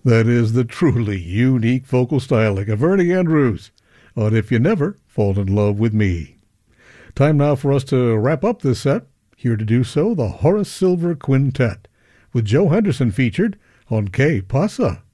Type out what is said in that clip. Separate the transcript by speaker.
Speaker 1: That is the truly unique vocal style of Verdi Andrews on If You Never Fall in Love with Me. Time now for us to wrap up this set. Here to do so, the Horace Silver Quintet, with Joe Henderson featured on Que Pasa.